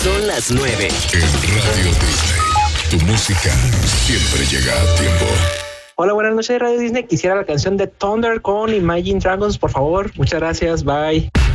Son las 9. En Radio Disney, tu música siempre llega a tiempo. Hola, buenas noches, Radio Disney. Quisiera la canción de Thunder con Imagine Dragons, por favor. Muchas gracias, bye.